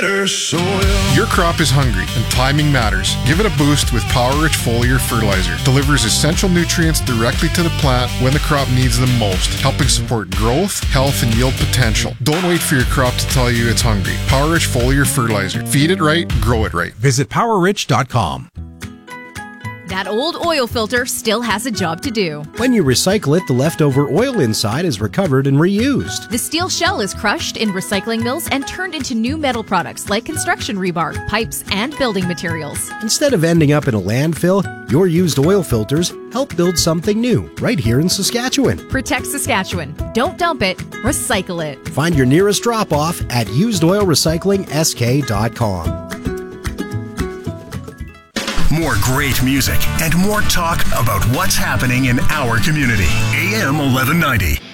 better soil. Your crop is hungry and timing matters. Give it a boost with Power Rich Foliar Fertilizer. Delivers essential nutrients directly to the plant when the crop needs them most, helping support growth, health, and yield potential. Don't wait for your crop to tell you it's hungry. Power Rich Foliar Fertilizer. Feed it right, grow it right. Visit PowerRich.com. That old oil filter still has a job to do. When you recycle it, the leftover oil inside is recovered and reused. The steel shell is crushed in recycling mills and turned into new metal products like construction rebar, pipes, and building materials. Instead of ending up in a landfill, your used oil filters help build something new right here in Saskatchewan. Protect Saskatchewan. Don't dump it, recycle it. Find your nearest drop-off at usedoilrecyclingsk.com. More great music and more talk about what's happening in our community. AM 1190.